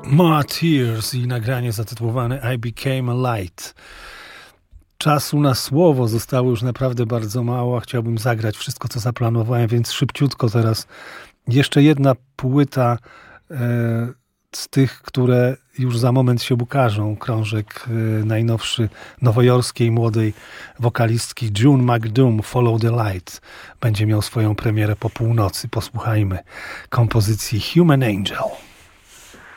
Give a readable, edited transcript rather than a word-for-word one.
Martyrs i nagranie zatytułowane I Became a Light. Czasu na słowo zostało już naprawdę bardzo mało, a chciałbym zagrać wszystko, co zaplanowałem, więc szybciutko teraz jeszcze jedna płyta z tych, które już za moment się ukażą. Krążek najnowszy nowojorskiej młodej wokalistki June McDoom, Follow the Light. Będzie miał swoją premierę po północy. Posłuchajmy kompozycji Human Angel.